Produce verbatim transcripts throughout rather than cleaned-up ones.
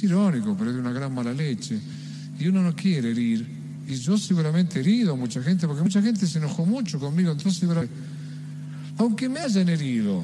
irónico, pero es de una gran mala leche. Y uno no quiere herir. Y yo seguramente he herido a mucha gente, porque mucha gente se enojó mucho conmigo. Entonces, aunque me hayan herido,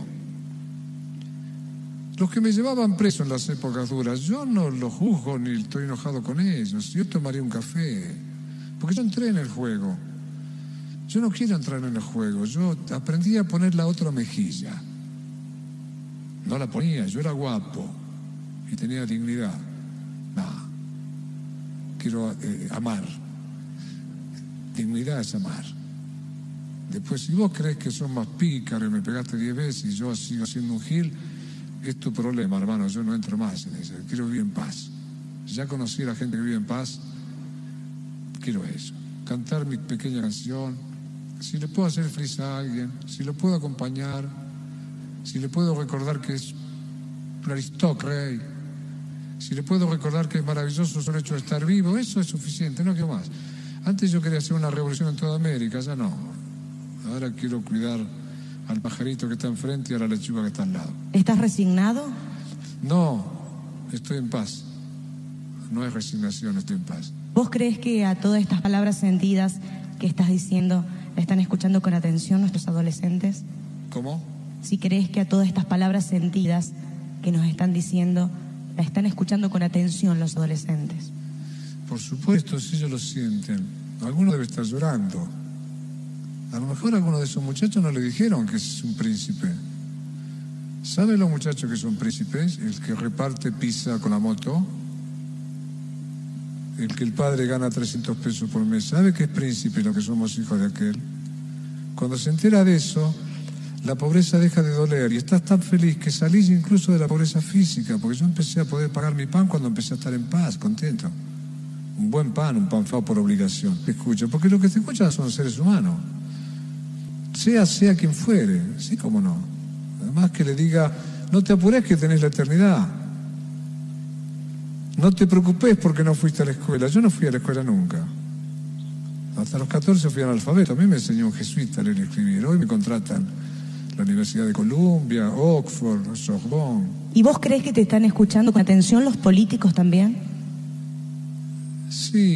los que me llevaban preso en las épocas duras, yo no los juzgo ni estoy enojado con ellos. Yo tomaría un café, porque yo entré en el juego. Yo no quiero entrar en el juego. Yo aprendí a poner la otra mejilla. No la ponía, yo era guapo y tenía dignidad. No, quiero eh, amar. Dignidad es amar. Después, si vos crees que sos más pícaro y me pegaste diez veces y yo sigo siendo un gil, es tu problema, hermano. Yo no entro más en eso. Quiero vivir en paz. Ya conocí a la gente que vive en paz. Quiero eso. Cantar mi pequeña canción. Si le puedo hacer feliz a alguien, si lo puedo acompañar, si le puedo recordar que es un aristócrata, si le puedo recordar que es maravilloso solo hecho de estar vivo, eso es suficiente, no quiero más. Antes yo quería hacer una revolución en toda América, ya no. Ahora quiero cuidar al pajarito que está enfrente y a la lechuga que está al lado. ¿Estás resignado? No, estoy en paz. No es resignación, estoy en paz. ¿Vos crees que a todas estas palabras sentidas que estás diciendo la están escuchando con atención nuestros adolescentes? ¿Cómo? Si crees que a todas estas palabras sentidas que nos están diciendo la están escuchando con atención los adolescentes. Por supuesto, si ellos lo sienten. Alguno debe estar llorando. A lo mejor a alguno de esos muchachos no le dijeron que es un príncipe. ¿Saben los muchachos que son príncipes? El que reparte pizza con la moto, el que el padre gana trescientos pesos por mes. ¿Sabe que es príncipe lo que somos hijos de aquel? Cuando se entera de eso, la pobreza deja de doler y estás tan feliz que salís incluso de la pobreza física, porque yo empecé a poder pagar mi pan cuando empecé a estar en paz, contento. Un buen pan, un pan feo por obligación. Te escucho, porque lo que te escuchan son seres humanos. Sea, sea quien fuere, sí, cómo no. Además que le diga, no te apures que tenés la eternidad. No te preocupes porque no fuiste a la escuela. Yo no fui a la escuela nunca. Hasta los catorce fui analfabeto. A mí me enseñó un jesuita a leer y escribir. Hoy me contratan la Universidad de Columbia, Oxford, Sorbonne. ¿Y vos crees que te están escuchando con atención los políticos también? Sí.